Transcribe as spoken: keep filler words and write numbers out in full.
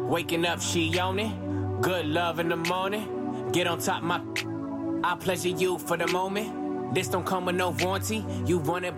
Waking up, she on it. Good love in the morning. Get on top, my. I pleasure you for the moment. This don't come with no warranty. You want it, but